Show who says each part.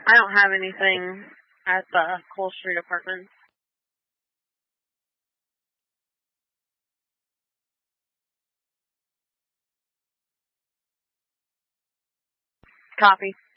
Speaker 1: I don't have anything at the Cole Street Apartments. Copy.